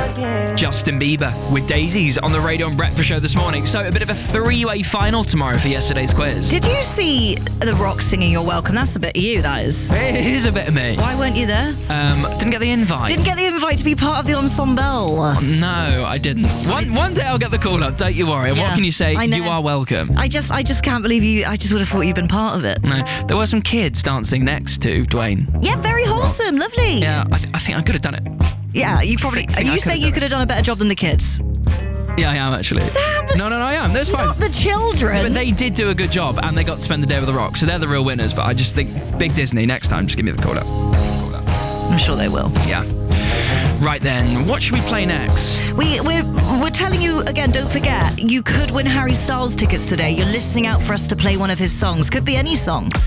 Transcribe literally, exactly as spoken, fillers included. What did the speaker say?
again. Justin Bieber with Daisies on the Radio and Breakfast Show this morning. So a bit of a three-way final tomorrow for yesterday's quiz. Did you see The Rock singing You're Welcome? That's a bit of you, that is. It is a bit of me. Why weren't you there? Um, didn't get the invite. Didn't get the invite to be part of the ensemble. No, I didn't. One one day I'll get the call up, don't you worry. And Yeah, what can you say? I know. You are welcome. I just I just can't believe you. I just would have thought you'd been part of it. No, there were some kids dancing next to Dwayne. Yeah, very wholesome, lovely. Yeah, I, th- I think I could have done it. Yeah, you probably. think- think Are I you could've saying done you it. could have done a better job than the kids? Yeah, I am actually. Sam! No, no, no, I am. That's fine. Not the children. But they did do a good job, and they got to spend the day with The Rock, so they're the real winners. But I just think, Big Disney, next time, just give me the call up. Call up. I'm sure they will. Yeah. Right then, what should we play next? We, we're, we're telling you again, don't forget, you could win Harry Styles tickets today. You're listening out for us to play one of his songs. Could be any song.